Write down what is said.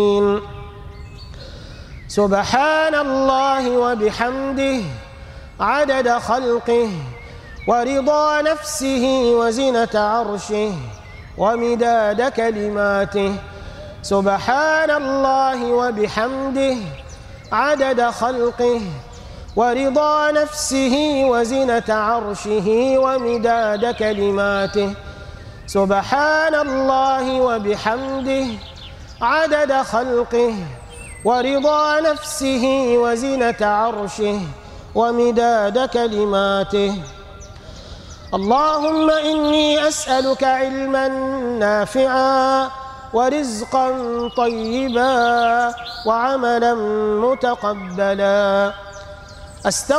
سبحان الله وبحمده عدد خلقه ورضا نفسه وزنة عرشه ومداد كلماته. سبحان الله وبحمده عدد خلقه ورضا نفسه وزنة عرشه ومداد كلماته. سبحان الله وبحمده عدد خلقه ورضا نفسه وزنة عرشه ومداد كلماته. اللهم إني أسألك علما نافعا ورزقا طيبا وعملا متقبلا.